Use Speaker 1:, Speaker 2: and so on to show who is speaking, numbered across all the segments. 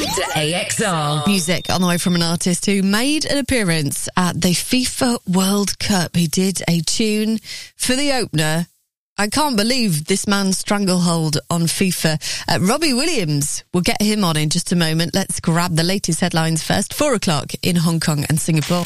Speaker 1: to AXR.
Speaker 2: Music on the way from an artist who made an appearance at the FIFA World Cup. He did a tune for the opener. I can't believe this man's stranglehold on FIFA. Robbie Williams, we'll get him on in just a moment. Let's grab the latest headlines first. 4 o'clock in Hong Kong and Singapore.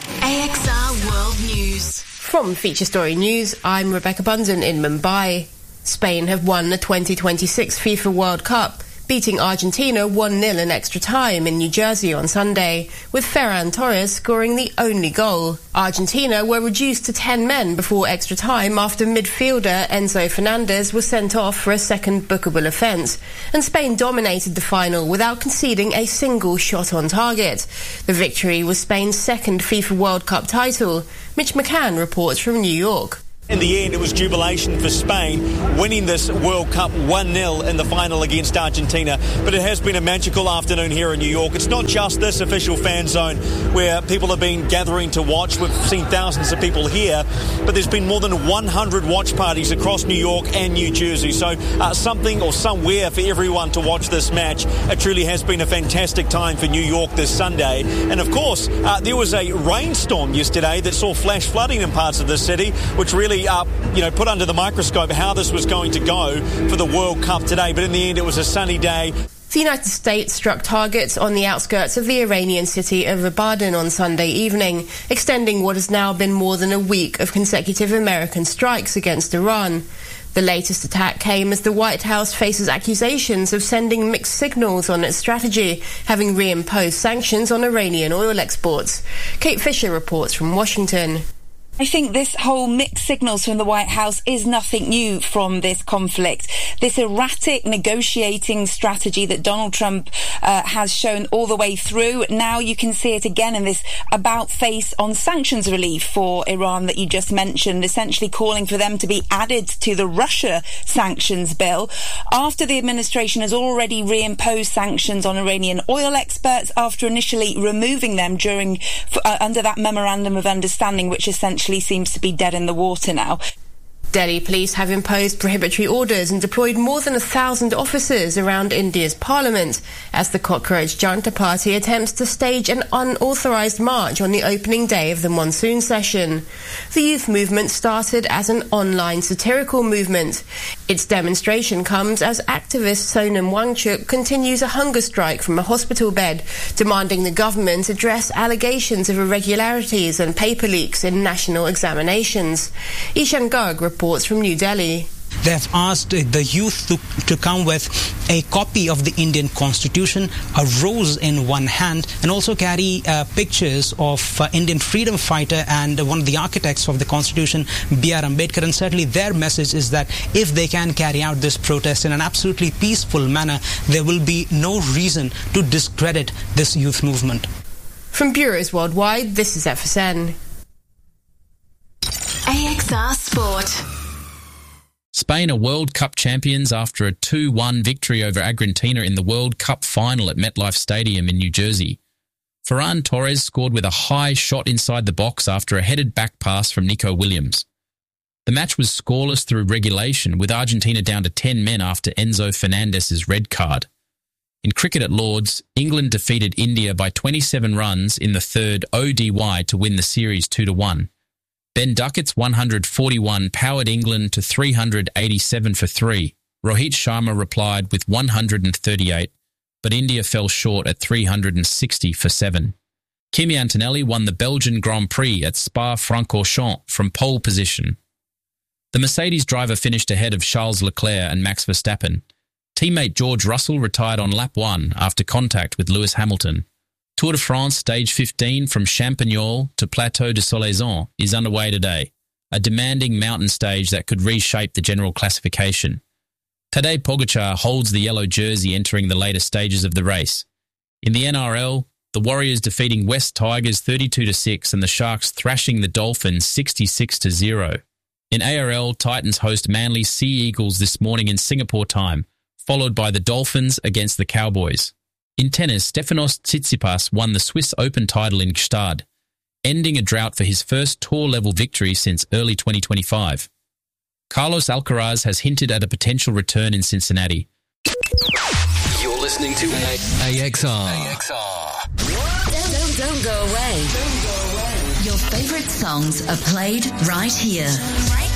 Speaker 1: AXR World News.
Speaker 3: From Feature Story News, I'm Rebecca Bunsen in Mumbai. Spain have won the 2026 FIFA World Cup, beating Argentina 1-0 in extra time in New Jersey on Sunday, with Ferran Torres scoring the only goal. Argentina were reduced to 10 men before extra time after midfielder Enzo Fernandez was sent off for a second bookable offence, and Spain dominated the final without conceding a single shot on target. The victory was Spain's second FIFA World Cup title. Mitch McCann reports from New York.
Speaker 4: In the end, it was jubilation for Spain, winning this World Cup 1-0 in the final against Argentina. But it has been a magical afternoon here in New York. It's not just this official fan zone where people have been gathering to watch. We've seen thousands of people here, but there's been more than 100 watch parties across New York and New Jersey. So something or somewhere for everyone to watch this match. It truly has been a fantastic time for New York this Sunday. And of course, there was a rainstorm yesterday that saw flash flooding in parts of the city, which really put under the microscope how this was going to go for the World Cup today. But in the end, it was a sunny day.
Speaker 3: The United States struck targets on the outskirts of the Iranian city of Ibadan on Sunday evening, extending what has now been more than a week of consecutive American strikes against Iran. The latest attack came as the White House faces accusations of sending mixed signals on its strategy, having reimposed sanctions on Iranian oil exports. Kate Fisher reports from Washington.
Speaker 5: I think this whole mixed signals from the White House is nothing new from this conflict. This erratic negotiating strategy that Donald Trump has shown all the way through. Now you can see it again in this about face on sanctions relief for Iran that you just mentioned, essentially calling for them to be added to the Russia sanctions bill after the administration has already reimposed sanctions on Iranian oil exports after initially removing them under that memorandum of understanding, which essentially seems to be dead in the water now.
Speaker 3: Delhi police have imposed prohibitory orders and deployed more than 1,000 officers around India's parliament as the Cockroach Janta Party attempts to stage an unauthorised march on the opening day of the monsoon session. The youth movement started as an online satirical movement. Its demonstration comes as activist Sonam Wangchuk continues a hunger strike from a hospital bed, demanding the government address allegations of irregularities and paper leaks in national examinations. Ishan Garg reports from New Delhi.
Speaker 6: They have asked the youth to come with a copy of the Indian Constitution, a rose in one hand, and also carry pictures of Indian freedom fighter and one of the architects of the Constitution, B.R. Ambedkar. And certainly their message is that if they can carry out this protest in an absolutely peaceful manner, there will be no reason to discredit this youth movement.
Speaker 3: From bureaus worldwide, this is FSN.
Speaker 1: AXR Sport.
Speaker 7: Spain are World Cup champions after a 2-1 victory over Argentina in the World Cup final at MetLife Stadium in New Jersey. Ferran Torres scored with a high shot inside the box after a headed back pass from Nico Williams. The match was scoreless through regulation, with Argentina down to 10 men after Enzo Fernandez's red card. In cricket at Lords, England defeated India by 27 runs in the third ODI to win the series 2-1. Ben Duckett's 141 powered England to 387 for 3. Rohit Sharma replied with 138, but India fell short at 360 for 7. Kimi Antonelli won the Belgian Grand Prix at Spa-Francorchamps from pole position. The Mercedes driver finished ahead of Charles Leclerc and Max Verstappen. Teammate George Russell retired on lap 1 after contact with Lewis Hamilton. Tour de France Stage 15 from Champagnol to Plateau de Solaizon is underway today, a demanding mountain stage that could reshape the general classification. Tadej Pogačar holds the yellow jersey entering the later stages of the race. In the NRL, the Warriors defeating West Tigers 32-6 and the Sharks thrashing the Dolphins 66-0. In ARL, Titans host Manly Sea Eagles this morning in Singapore time, followed by the Dolphins against the Cowboys. In tennis, Stefanos Tsitsipas won the Swiss Open title in Gstaad, ending a drought for his first tour-level victory since early 2025. Carlos Alcaraz has hinted at a potential return in Cincinnati.
Speaker 1: You're
Speaker 8: listening to AXR.
Speaker 1: Don't go away. Your favorite songs are played right here.